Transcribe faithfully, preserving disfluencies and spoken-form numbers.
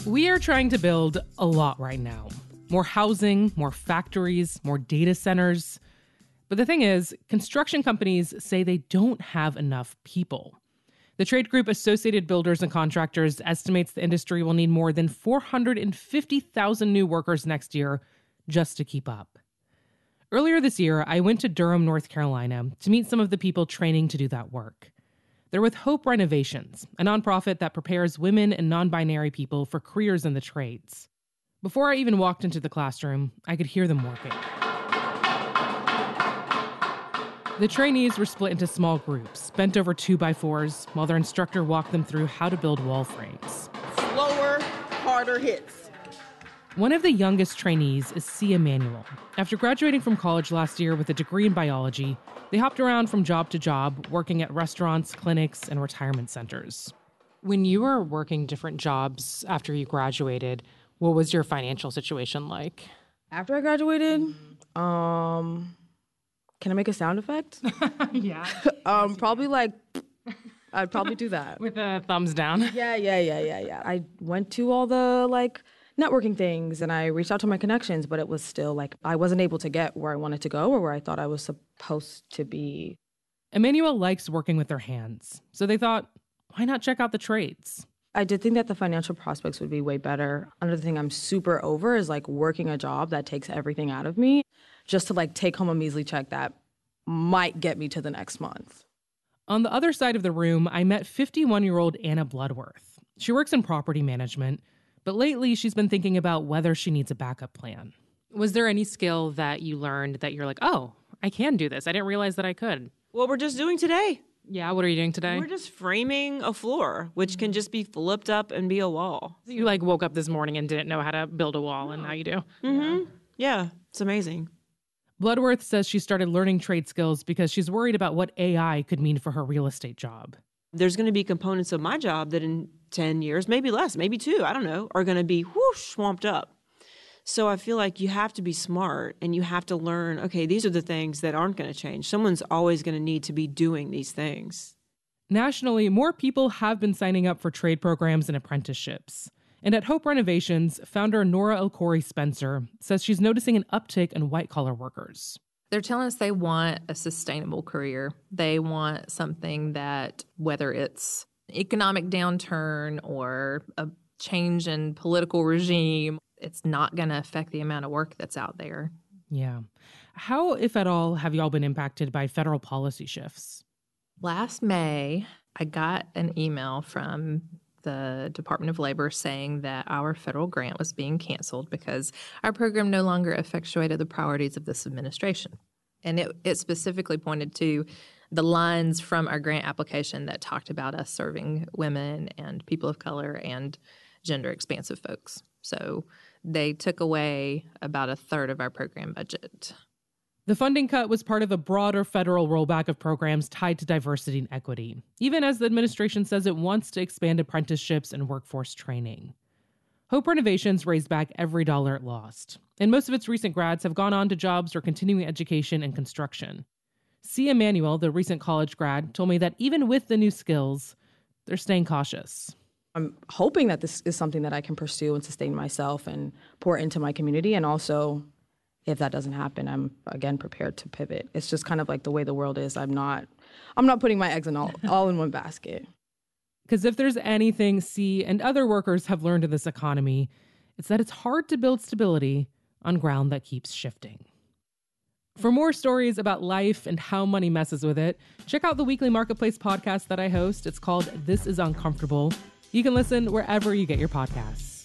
We are trying to build a lot right now. More housing, more factories, more data centers. But the thing is, construction companies say they don't have enough people. The trade group Associated Builders and Contractors estimates the industry will need more than four hundred fifty thousand new workers next year just to keep up. Earlier this year, I went to Durham, North Carolina, to meet some of the people training to do that work. They're with Hope Renovations, a nonprofit that prepares women and non-binary people for careers in the trades. Before I even walked into the classroom, I could hear them working. The trainees were split into small groups, bent over two by fours, while their instructor walked them through how to build wall frames. Slower, harder hits. One of the youngest trainees is Sia Manuel. After graduating from college last year with a degree in biology, they hopped around from job to job, working at restaurants, clinics, and retirement centers. When you were working different jobs after you graduated, what was your financial situation like? After I graduated, um, can I make a sound effect? Yeah. um, probably like, I'd probably do that. With a thumbs down. Yeah, yeah, yeah, yeah, yeah. I went to all the like networking things and I reached out to my connections, but it was still like I wasn't able to get where I wanted to go or where I thought I was supposed to be. Emmanuel likes working with their hands, so they thought, why not check out the trades? I did think that the financial prospects would be way better. Another thing I'm super over is like working a job that takes everything out of me just to like take home a measly check that might get me to the next month. On the other side of the room, I met fifty-one-year-old Anna Bloodworth. She works in property management, but lately she's been thinking about whether she needs a backup plan. Was there any skill that you learned that you're like, oh, I can do this. I didn't realize that I could. What we're just doing today. Yeah, what are you doing today? We're just framing a floor, which can just be flipped up and be a wall. You like woke up this morning and didn't know how to build a wall, and now you do. Mm-hmm. Yeah, it's amazing. Bloodworth says she started learning trade skills because she's worried about what A I could mean for her real estate job. There's going to be components of my job that in ten years, maybe less, maybe two, I don't know, are going to be whoosh, swamped up. So I feel like you have to be smart and you have to learn, okay, these are the things that aren't going to change. Someone's always going to need to be doing these things. Nationally, more people have been signing up for trade programs and apprenticeships. And at Hope Renovations, founder Nora Elcori Spencer says she's noticing an uptick in white-collar workers. They're telling us they want a sustainable career. They want something that, whether it's economic downturn or a change in political regime, it's not going to affect the amount of work that's out there. Yeah. How, if at all, have you all been impacted by federal policy shifts? Last May, I got an email from the Department of Labor saying that our federal grant was being canceled because our program no longer effectuated the priorities of this administration. And it, it specifically pointed to the lines from our grant application that talked about us serving women and people of color and gender-expansive folks. So they took away about a third of our program budget. The funding cut was part of a broader federal rollback of programs tied to diversity and equity, even as the administration says it wants to expand apprenticeships and workforce training. Hope Renovations raised back every dollar it lost, and most of its recent grads have gone on to jobs or continuing education in construction. Sia Manuel, the recent college grad, told me that even with the new skills, they're staying cautious. I'm hoping that this is something that I can pursue and sustain myself and pour into my community. And also, if that doesn't happen, I'm, again, prepared to pivot. It's just kind of like the way the world is. I'm not I'm not putting my eggs in all, all in one basket. Because if there's anything Sia and other workers have learned in this economy, it's that it's hard to build stability on ground that keeps shifting. For more stories about life and how money messes with it, check out the weekly Marketplace podcast that I host. It's called This Is Uncomfortable. You can listen wherever you get your podcasts.